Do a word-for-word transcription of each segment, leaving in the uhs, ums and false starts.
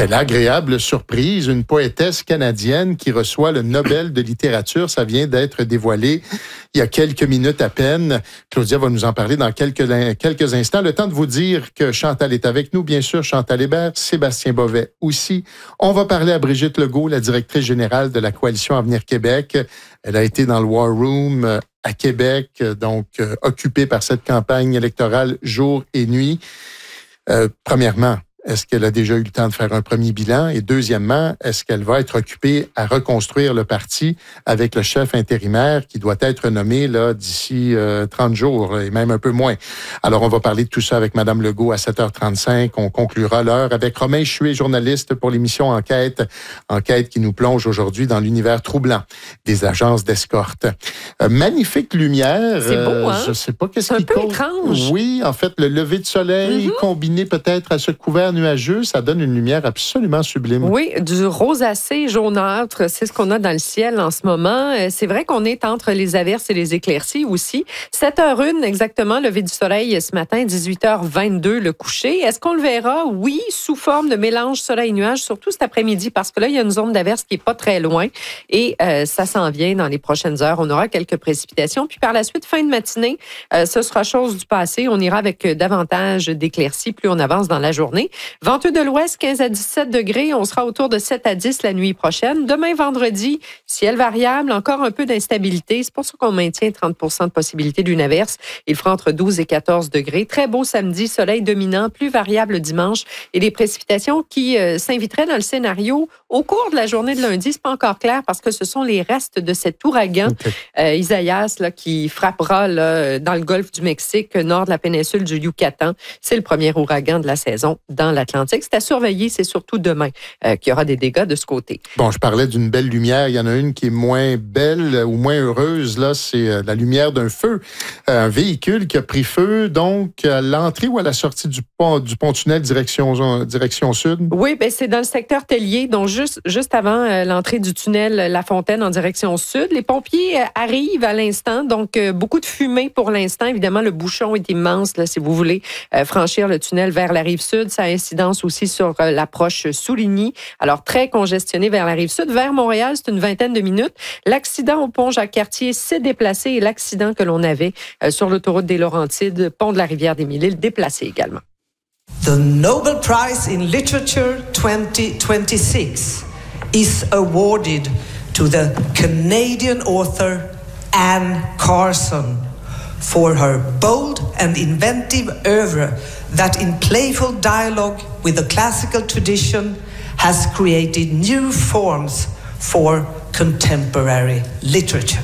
Quelle agréable surprise, une poétesse canadienne qui reçoit le Nobel de littérature. Ça vient d'être dévoilé il y a quelques minutes à peine. Claudia va nous en parler dans quelques, quelques instants. Le temps de vous dire que Chantal est avec nous, bien sûr, Chantal Hébert, Sébastien Bovet aussi. On va parler à Brigitte Legault, la directrice générale de la Coalition Avenir Québec. Elle a été dans le War Room à Québec, donc euh, occupée par cette campagne électorale jour et nuit. Euh, premièrement, est-ce qu'elle a déjà eu le temps de faire un premier bilan? Et deuxièmement, est-ce qu'elle va être occupée à reconstruire le parti avec le chef intérimaire qui doit être nommé là d'ici euh, trente jours et même un peu moins? Alors, on va parler de tout ça avec Mme Legault à sept heures trente-cinq. On conclura l'heure avec Romain Chuet, journaliste pour l'émission Enquête. Enquête qui nous plonge aujourd'hui dans l'univers troublant des agences d'escorte. Euh, magnifique lumière. C'est beau, hein? Euh, je sais pas qu'est-ce qui qui cause. C'est un peu étrange. Oui, en fait, le lever de soleil mm-hmm. combiné peut-être à ce couvert nuageux, ça donne une lumière absolument sublime. Oui, du rosacé jaunâtre, c'est ce qu'on a dans le ciel en ce moment. C'est vrai qu'on est entre les averses et les éclaircies aussi. sept heures une exactement, lever du soleil ce matin, dix-huit heures vingt-deux le coucher. Est-ce qu'on le verra? Oui, sous forme de mélange soleil-nuage, surtout cet après-midi, parce que là, il y a une zone d'averse qui est pas très loin et euh, ça s'en vient dans les prochaines heures. On aura quelques précipitations. Puis par la suite, fin de matinée, euh, ce sera chose du passé. On ira avec davantage d'éclaircies plus on avance dans la journée. Venteux de l'ouest, quinze à dix-sept degrés. On sera autour de sept à dix la nuit prochaine. Demain, vendredi, ciel variable, encore un peu d'instabilité. C'est pour ça qu'on maintient trente pour cent de possibilité d'une averse. Il fera entre douze et quatorze degrés. Très beau samedi, soleil dominant, plus variable dimanche et des précipitations qui euh, s'inviteraient dans le scénario au cours de la journée de lundi. C'est pas encore clair parce que ce sont les restes de cet ouragan okay. euh, Isaias là, qui frappera là, dans le golfe du Mexique, nord de la péninsule du Yucatan. C'est le premier ouragan de la saison dans l'Atlantique. C'est à surveiller, c'est surtout demain euh, qu'il y aura des dégâts de ce côté. Bon, je parlais d'une belle lumière. Il y en a une qui est moins belle ou moins heureuse. Là, c'est la lumière d'un feu. Un véhicule qui a pris feu, donc, à l'entrée ou à la sortie du pont, du pont-tunnel direction, direction sud? Oui, bien, c'est dans le secteur Tellier, donc juste, juste avant euh, l'entrée du tunnel La Fontaine en direction sud. Les pompiers euh, arrivent à l'instant, donc euh, beaucoup de fumée pour l'instant. Évidemment, le bouchon est immense, là, si vous voulez euh, franchir le tunnel vers la rive sud. Ça a incidence aussi sur euh, l'approche Souligny. Alors, très congestionné vers la rive sud. Vers Montréal, c'est une vingtaine de minutes. L'accident au pont Jacques-Cartier s'est déplacé et l'accident que l'on avait euh, sur l'autoroute des Laurentides, pont de la Rivière-des-Mille-Îles, déplacé également. The Nobel Prize in Literature twenty twenty-six is awarded to the Canadian author Anne Carson for her bold and inventive oeuvre that in playful dialogue with the classical tradition has created new forms for contemporary literature.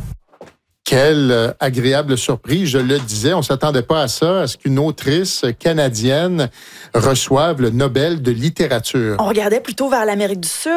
Quelle agréable surprise, je le disais, on ne s'attendait pas à ça, à ce qu'une autrice canadienne reçoive le Nobel de littérature. On regardait plutôt vers l'Amérique du Sud.